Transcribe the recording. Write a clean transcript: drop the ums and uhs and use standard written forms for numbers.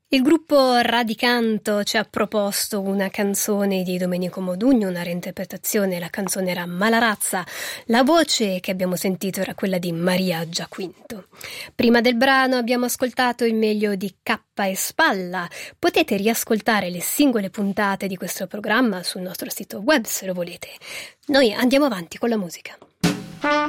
Il gruppo Radicanto ci ha proposto una canzone di Domenico Modugno, una reinterpretazione, la canzone era Malarazza, la voce che abbiamo sentito era quella di Maria Giaquinto. Prima del brano abbiamo ascoltato il meglio di Cappa e Spalla, potete riascoltare le singole puntate di questo programma sul nostro sito web se lo volete. Noi andiamo avanti con la musica.